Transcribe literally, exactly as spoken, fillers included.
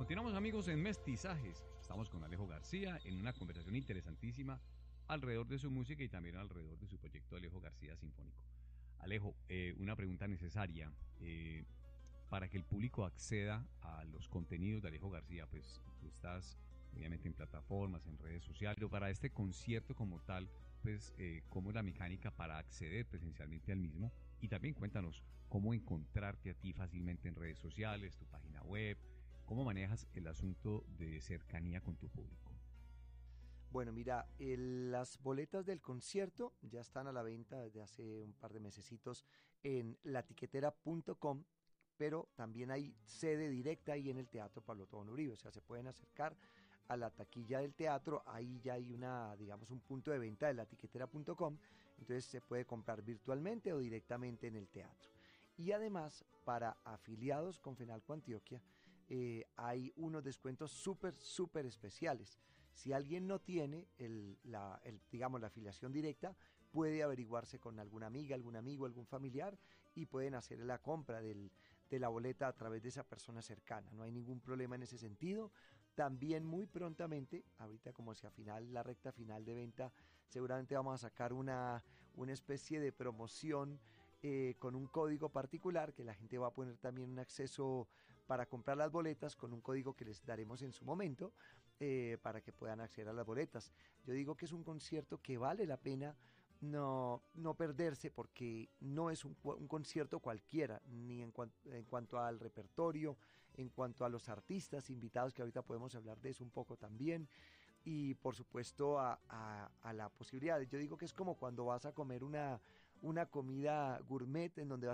Continuamos, amigos, en Mestizajes. Estamos con Alejo García en una conversación interesantísima alrededor de su música y también alrededor de su proyecto Alejo García Sinfónico. Alejo, eh, una pregunta necesaria. Eh, para que el público acceda a los contenidos de Alejo García, pues tú estás obviamente en plataformas, en redes sociales, pero para este concierto como tal, pues eh, cómo es la mecánica para acceder presencialmente al mismo, y también cuéntanos cómo encontrarte a ti fácilmente en redes sociales, tu página web, cómo manejas el asunto de cercanía con tu público. Bueno, mira, el, las boletas del concierto ya están a la venta desde hace un par de mesecitos en latiquetera punto com, pero también hay sede directa ahí en el Teatro Pablo Tobón Uribe, o sea, se pueden acercar a la taquilla del teatro, ahí ya hay una, digamos, un punto de venta de latiquetera punto com, entonces se puede comprar virtualmente o directamente en el teatro. Y además, para afiliados con FENALCO Antioquia, eh, hay unos descuentos súper, súper especiales. Si alguien no tiene el, la, el, digamos, la afiliación directa, puede averiguarse con alguna amiga, algún amigo, algún familiar y pueden hacer la compra del, de la boleta a través de esa persona cercana. No hay ningún problema en ese sentido. También muy prontamente, ahorita como hacia final, la recta final de venta, seguramente vamos a sacar una, una especie de promoción Eh, con un código particular que la gente va a poner también un acceso para comprar las boletas con un código que les daremos en su momento eh, para que puedan acceder a las boletas. Yo digo que es un concierto que vale la pena no, no perderse porque no es un, un concierto cualquiera, ni en, cuan, en cuanto al repertorio, en cuanto a los artistas invitados, que ahorita podemos hablar de eso un poco también, y por supuesto a, a, a la posibilidad. Yo digo que es como cuando vas a comer una, una comida gourmet en donde vas